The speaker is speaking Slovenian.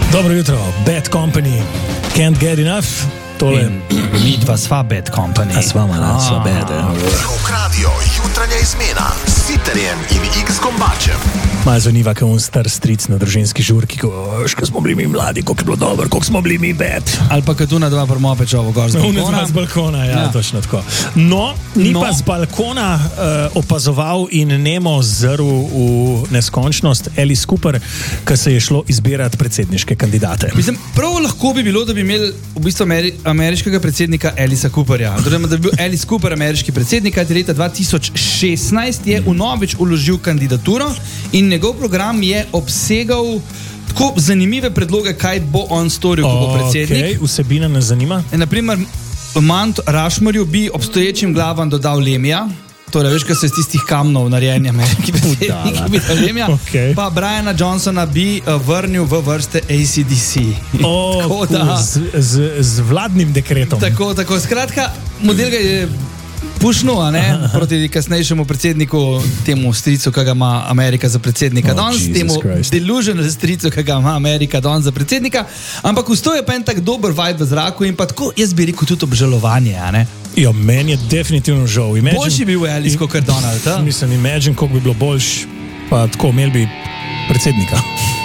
Dobro jutro, Bad Company, Can't Get Enough. Tole. Mi dva sva Bad Company. Sva malo, sva bad. Rok radio, jutranja izmena s Sitarjem in X-Kombačem. Malo zvoniva, kot un star stric na družinski žurki, ko smo bili mi mladi, koliko je bilo dobro, koliko smo bili mi bad. Ali pa kad tu na dva prmo pečovo gor z balkona. Z balkona, ja, točno tako. No, pa z balkona opazoval in nemo zrl v neskončnost Alice Cooper, ki se je šlo izbirati predsedniške kandidate. Mislim, prav lahko bi bilo, da bi imeli v bistvu ameriškega predsednika Alicea Cooperja. Torej, da bi bil Alice Cooper ameriški predsednik, kajti leta 2016 je vnovič vložil kandidaturo in njegov program je obsegal tako zanimive predloge, kaj bo on storil, ko bo predsednik. Okay, vsebina nas zanima. Naprimer, Mount Rushmorju bi obstoječim glavam dodal Lemija. Torej, veš, kaj se iz tistih kamnov narejenja ameriški predsednik, bi dal Lemija. Okay. Pa Briana Johnsona bi vrnil v vrste AC/DC. Z vladnim dekretom. Tako. Skratka, model ga je pušnil, proti kasnejšemu predsedniku, temu stricu, ki ga ima Amerika za predsednika danes, temu delusional stricu, ki ga ima Amerika danes za predsednika, ampak ustoje pa en tak dober vibe v zraku in pa tako, jaz bi rekel, tudi obžalovanje, Ja, meni je definitivno žal. Boljši bi bil Alice kot Donald, Mislim, imagine, koliko bi bilo boljš, pa tako imeli bi predsednika.